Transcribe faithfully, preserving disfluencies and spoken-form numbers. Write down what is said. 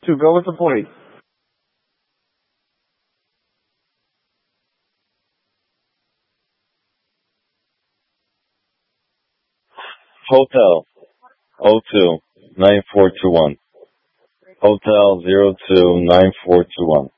To go with the place. Hotel O two nine four two one. Hotel zero two nine four two one.